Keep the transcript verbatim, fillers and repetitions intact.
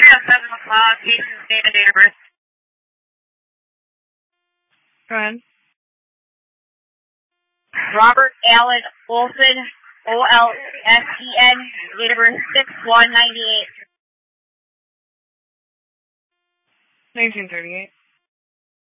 at seven o'clock, patient's name and date of birth. Go ahead. Robert Allen Olson, O L S E N, date of birth six one ninety-eight. nineteen thirty-eight.